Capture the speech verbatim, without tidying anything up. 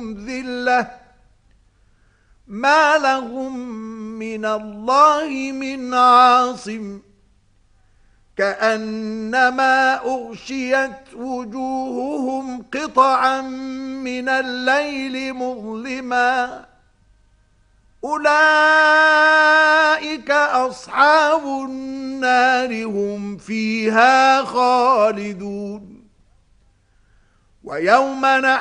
تأخذهم ذلة ما لهم من الله من عاصم كأنما أغشيت وجوههم قطعا من الليل مظلما أولئك أصحاب النار هم فيها خالدون ويوم